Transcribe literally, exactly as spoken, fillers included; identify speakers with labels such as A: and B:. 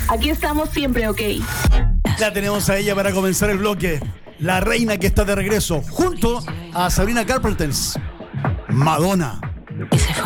A: Aquí estamos siempre, ok.
B: La tenemos a ella para comenzar el bloque. La reina que está de regreso, junto a Sabrina Carpenter. Madonna.